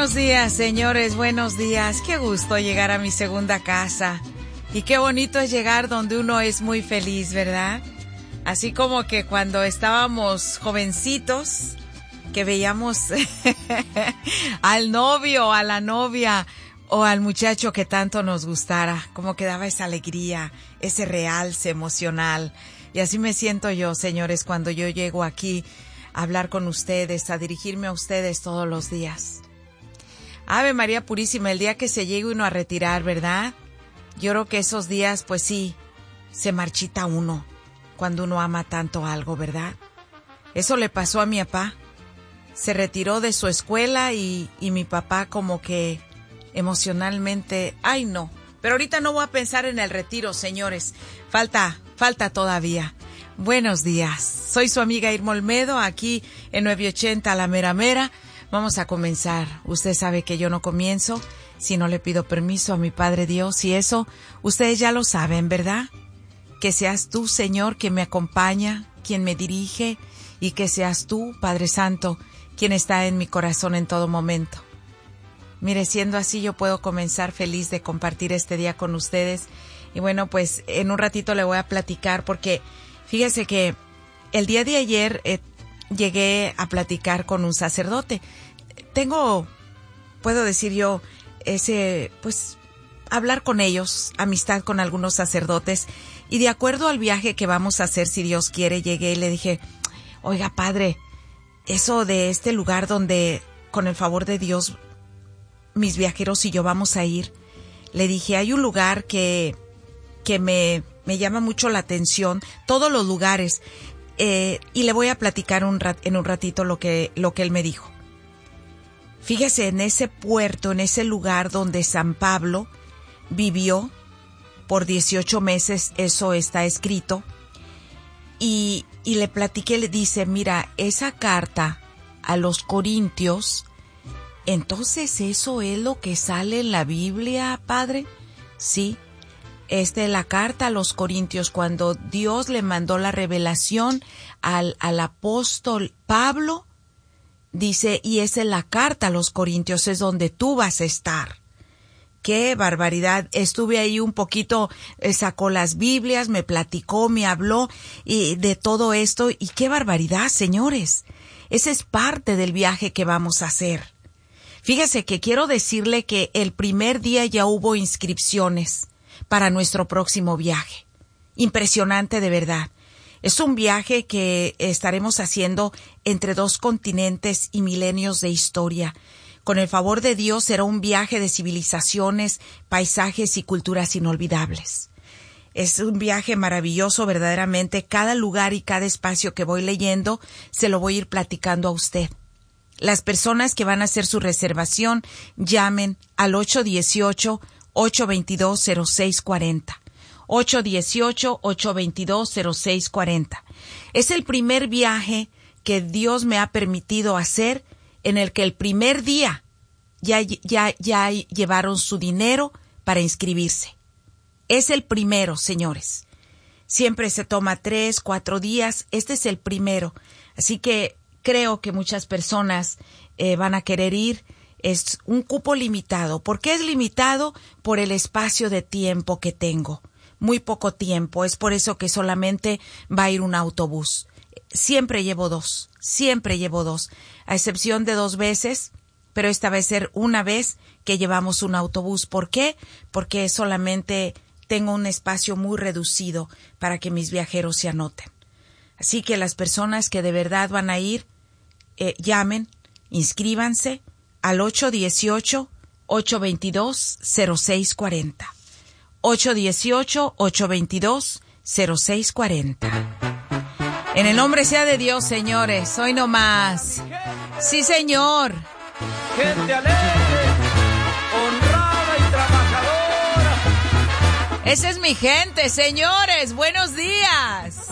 Buenos días, señores, buenos días. Qué gusto llegar a mi segunda casa. Y qué bonito es llegar donde uno es muy feliz, ¿verdad? Así como que cuando estábamos jovencitos, que veíamos al novio, a la novia o al muchacho que tanto nos gustara, como que daba esa alegría, ese realce emocional. Y así me siento yo, señores, cuando yo llego aquí a hablar con ustedes, a dirigirme a ustedes todos los días. Ave María Purísima, el día que se llegue uno a retirar, ¿verdad? Yo creo que esos días, pues sí, se marchita uno cuando uno ama tanto algo, ¿verdad? Eso le pasó a mi papá. Se retiró de su escuela y mi papá como que emocionalmente, ¡ay no! Pero ahorita no voy a pensar en el retiro, señores. Falta todavía. Buenos días. Soy su amiga Irma Olmedo, aquí en 980 La Mera Mera. Vamos a comenzar. Usted sabe que yo no comienzo si no le pido permiso a mi Padre Dios, y eso ustedes ya lo saben, ¿verdad? Que seas tú, Señor, quien me acompaña, quien me dirige, y que seas tú, Padre Santo, quien está en mi corazón en todo momento. Mire, siendo así, yo puedo comenzar feliz de compartir este día con ustedes. Y bueno, pues en un ratito le voy a platicar, porque fíjese que el día de ayer llegué a platicar con un sacerdote. Puedo decir yo, hablar con ellos, amistad con algunos sacerdotes. Y de acuerdo al viaje que vamos a hacer, si Dios quiere, llegué y le dije, oiga, padre, eso de este lugar donde, con el favor de Dios, mis viajeros y yo vamos a ir, le dije, hay un lugar que me llama mucho la atención, todos los lugares, y le voy a platicar en un ratito lo que él me dijo. Fíjese, en ese puerto, en ese lugar donde San Pablo vivió por 18 meses, eso está escrito, y le platiqué, le dice, mira, esa carta a los Corintios, entonces eso es lo que sale en la Biblia, padre. Sí, la carta a los Corintios, cuando Dios le mandó la revelación al apóstol Pablo, dice, y esa es la carta a los Corintios, es donde tú vas a estar. ¡Qué barbaridad! Estuve ahí un poquito, sacó las Biblias, me platicó, me habló y de todo esto, y qué barbaridad, señores. Esa es parte del viaje que vamos a hacer. Fíjese que quiero decirle que el primer día ya hubo inscripciones para nuestro próximo viaje. Impresionante, de verdad. Es un viaje que estaremos haciendo entre 2 continentes y milenios de historia. Con el favor de Dios será un viaje de civilizaciones, paisajes y culturas inolvidables. Es un viaje maravilloso, verdaderamente. Cada lugar y cada espacio que voy leyendo se lo voy a ir platicando a usted. Las personas que van a hacer su reservación, llamen al 818-822-0640. 818-822-0640. Es el primer viaje que Dios me ha permitido hacer, en el que el primer día ya llevaron su dinero para inscribirse. Es el primero, señores. Siempre se toma 3, 4 días. Este es el primero. Así que creo que muchas personas van a querer ir. Es un cupo limitado. ¿Por qué es limitado? Por el espacio de tiempo que tengo. Muy poco tiempo. Es por eso que solamente va a ir un autobús. Siempre llevo 2. A excepción de 2 veces, pero esta va a ser una vez que llevamos un autobús. ¿Por qué? Porque solamente tengo un espacio muy reducido para que mis viajeros se anoten. Así que las personas que de verdad van a ir, llamen, inscríbanse al 818-822-0640. 818-822-0640. En el nombre sea de Dios, señores, hoy no más. Sí, señor. Gente alegre, honrada y trabajadora. Esa es mi gente, señores. Buenos días.